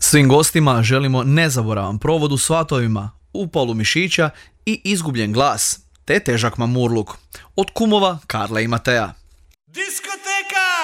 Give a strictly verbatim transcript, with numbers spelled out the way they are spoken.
Svim gostima želimo nezaboravan provod u svatovima, upalu mišića i izgubljen glas, te težak mamurluk. Od kumova Karla i Matea. Disco!